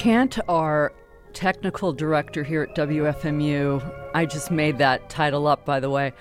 Can't our technical director here at WFMU, I just made that title up, by the way,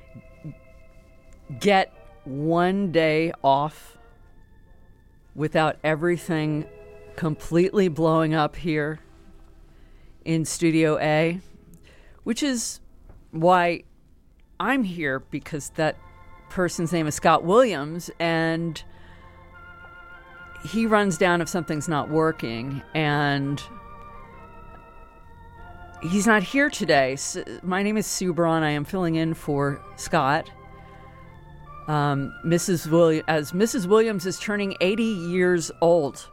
get one day off without everything completely blowing up here in Studio A, which is why I'm here, because that person's name is Scott Williams, and he runs down if something's not working, and he's not here today. So my name is Sue Braun. I am filling in for Scott. Mrs. Williams is turning 80 years old.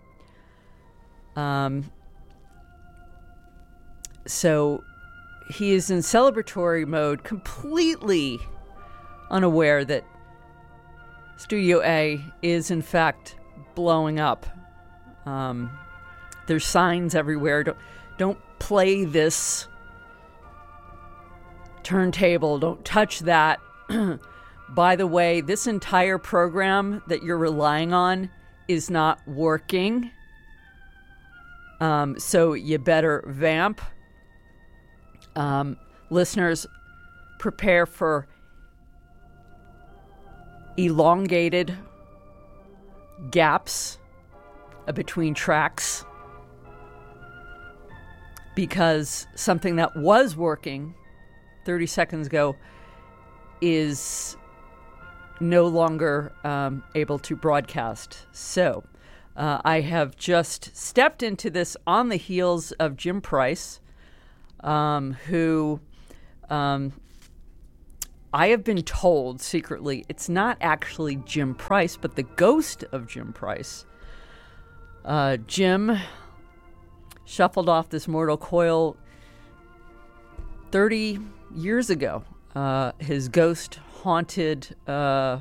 So he is in celebratory mode, completely unaware that Studio A is in fact blowing up. There's signs everywhere. Don't play this turntable. Don't touch that. By the way, this entire program that you're relying on is not working. So you better vamp. Listeners, prepare for elongated gaps between tracks, because something that was working 30 seconds ago is no longer able to broadcast. So I have just stepped into this on the heels of Jim Price, who I have been told secretly it's not actually Jim Price, but the ghost of Jim Price. Jim shuffled off this mortal coil 30 years ago. His ghost haunted the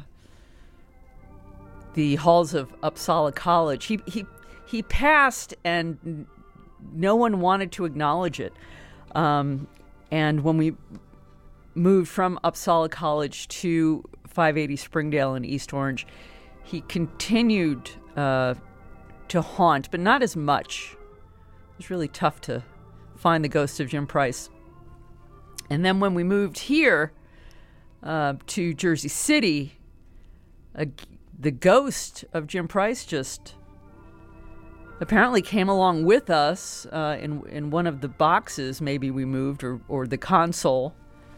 halls of Uppsala College. He passed, and no one wanted to acknowledge it. And when we moved from Uppsala College to 580 Springdale in East Orange, he continued to haunt, but not as much. It was really tough to find the ghost of Jim Price. And then when we moved here to Jersey City, the ghost of Jim Price just apparently came along with us in one of the boxes. Maybe we moved, or the console,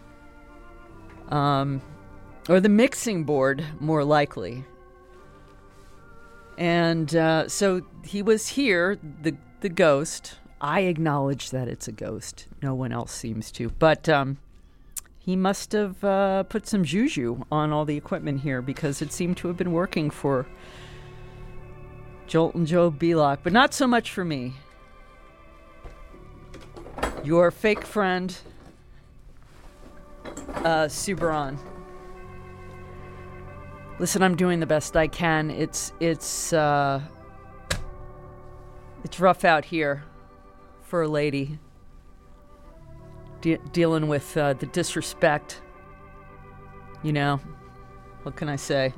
or the mixing board, more likely. And so he was here, the ghost. I acknowledge that it's a ghost. No one else seems to. But he must have put some juju on all the equipment here, because it seemed to have been working for Jolt and Joe Belak, but not so much for me. Your fake friend, Sue Braun. Listen, I'm doing the best I can. It's rough out here for a lady dealing with the disrespect. You know, what can I say?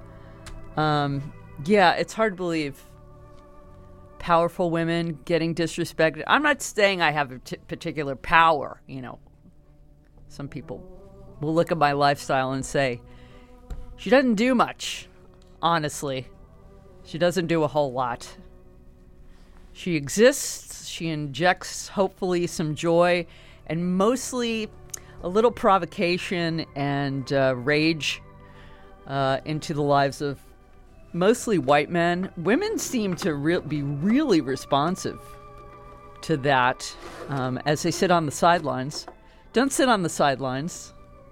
Yeah, it's hard to believe. Powerful women getting disrespected. I'm not saying I have a particular power, you know. Some people will look at my lifestyle and say, she doesn't do much, honestly. She doesn't do a whole lot. She exists, she injects, hopefully, some joy, and mostly a little provocation and rage into the lives of mostly white men. Women seem to be really responsive to that as they sit on the sidelines. Don't sit on the sidelines.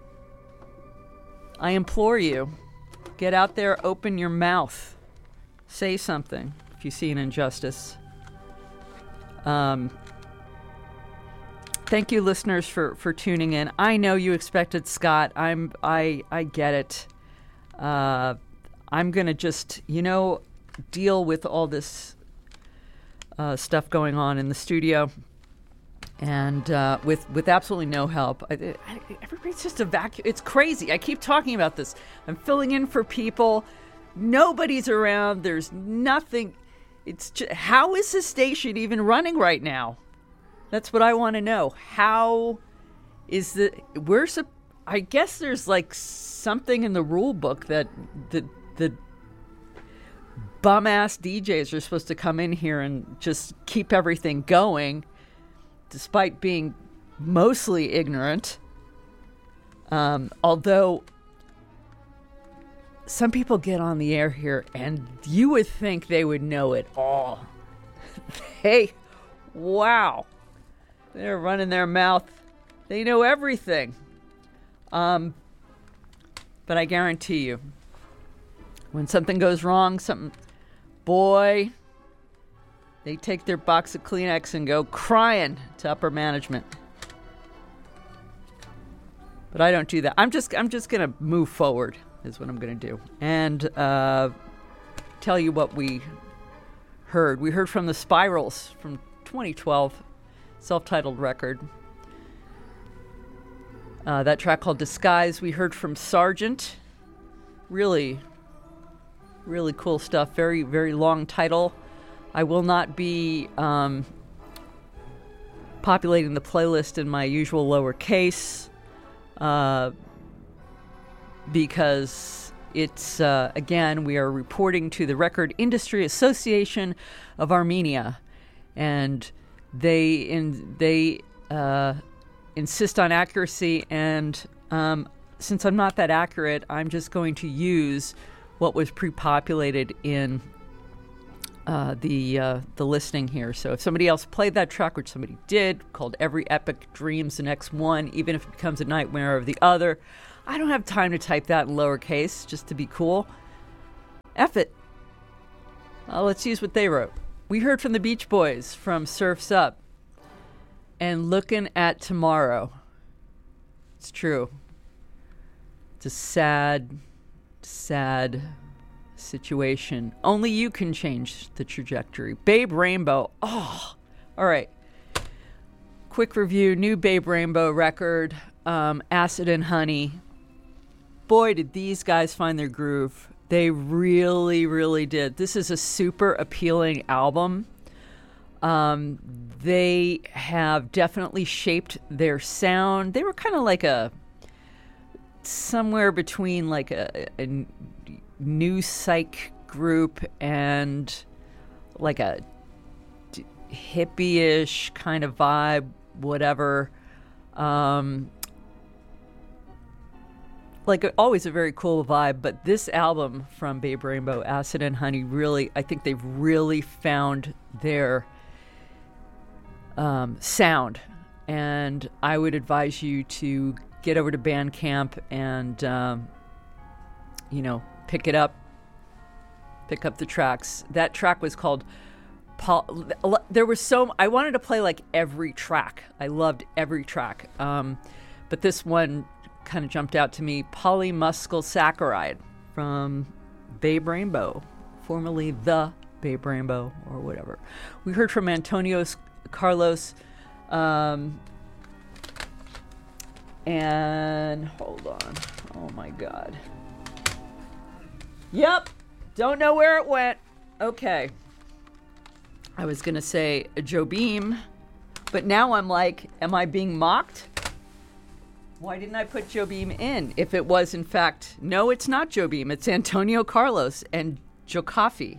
I implore you, get out there, open your mouth. Say something if you see an injustice. Thank you, listeners, for tuning in. I know you expected Scott. I get it. I'm going to just, deal with all this stuff going on in the studio, and with absolutely no help. Everybody's just a vacuum. It's crazy. I keep talking about this. I'm filling in for people. Nobody's around. There's nothing. how is this station even running right now? That's what I want to know. How is I guess there's like something in the rule book that the bum ass DJs are supposed to come in here and just keep everything going, despite being mostly ignorant. Although some people get on the air here and you would think they would know it all. Wow. They're running their mouth. They know everything. But I guarantee you, when something goes wrong, boy, they take their box of Kleenex and go crying to upper management. But I don't do that. I'm just going to move forward is what I'm going to do. And tell you what we heard. We heard from the Spirals from 2012, self-titled record. That track called Disguise. We heard from Sargent. Really, really cool stuff. Very, very long title. I will not be populating the playlist in my usual lowercase because it's, again, we are reporting to the Record Industry Association of Armenia, and they insist on accuracy, and since I'm not that accurate, I'm just going to use what was pre-populated in the listing here. So if somebody else played that track, which somebody did, called Every Epic Dreams the Next One, even if it becomes a nightmare of the other, I don't have time to type that in lowercase just to be cool. F it. Let's use what they wrote. We heard from the Beach Boys from Surf's Up and Looking at Tomorrow. It's true. It's a sad, sad situation. Only you can change the trajectory. Babe Rainbow. Oh, all right. Quick review. New Babe Rainbow record, Acid and Honey. Boy, did these guys find their groove. They really, really did. This is a super appealing album. They have definitely shaped their sound. They were kind of like somewhere between like a new psych group and like a hippie-ish kind of vibe, whatever. Like always a very cool vibe, but this album from Babe Rainbow, Acid and Honey, really, I think they've really found their sound, and I would advise you to get over to Bandcamp and pick it up, pick up the tracks. That track was called I wanted to play like every track. I loved every track, but this one kind of jumped out to me. Polymusclesaccharide from Babe Rainbow, formerly the Babe Rainbow or whatever. We heard from Antonio Carlos, and hold on. Oh my God. Yep. Don't know where it went. Okay. I was going to say Jobim, but now I'm like, am I being mocked? Why didn't I put Jobim in? If it was, in fact, no, it's not Jobim. It's Antonio Carlos and Jokafi.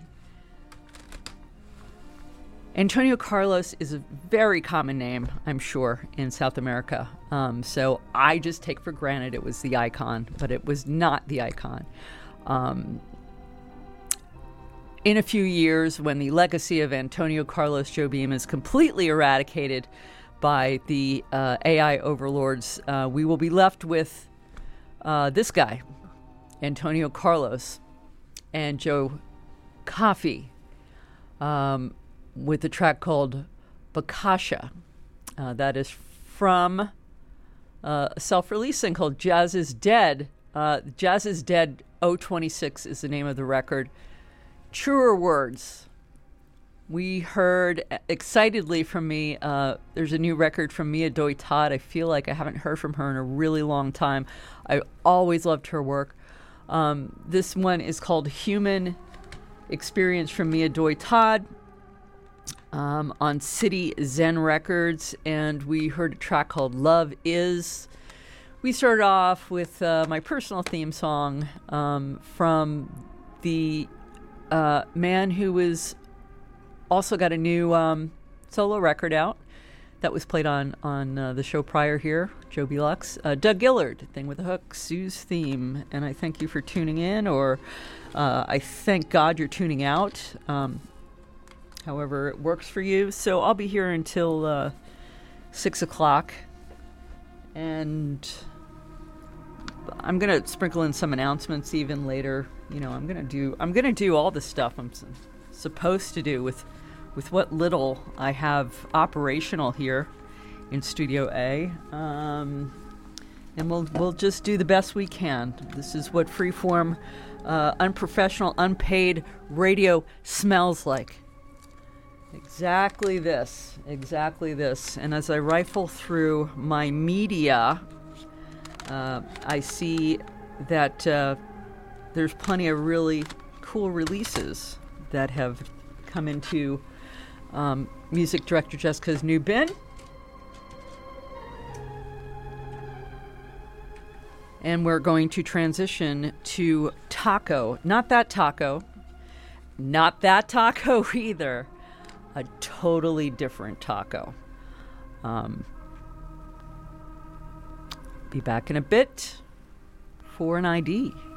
Antonio Carlos is a very common name, I'm sure, in South America. So I just take for granted it was the icon, but it was not the icon. In a few years, when the legacy of Antonio Carlos Jobim is completely eradicated by the AI overlords, we will be left with this guy, Antonio Carlos, and Joe Coffey, with a track called Bakasha. That is from a self-releasing called Jazz is Dead. Jazz is Dead 026 is the name of the record. Truer Words. We heard excitedly from me, there's a new record from Mia Doi Todd. I feel like I haven't heard from her in a really long time. I always loved her work. This one is called Human Experience from Mia Doi Todd on City Zen Records, and we heard a track called Love Is. We started off with my personal theme song from the man who was also got a new solo record out that was played on the show prior here, Joby Lux. Doug Gillard, Thing with a Hook, Sue's theme. And I thank you for tuning in, or I thank God you're tuning out, however it works for you. So I'll be here until 6 o'clock. And I'm going to sprinkle in some announcements even later. You know, I'm going to do all the stuff I'm supposed to do with what little I have operational here in Studio A, and we'll just do the best we can. This is what freeform, unprofessional, unpaid radio smells like. Exactly this. And as I rifle through my media, I see that there's plenty of really cool releases that have come into music director Jessica's new bin. And we're going to transition to Taco. Not that Taco either. A totally different Taco. Be back in a bit for an ID.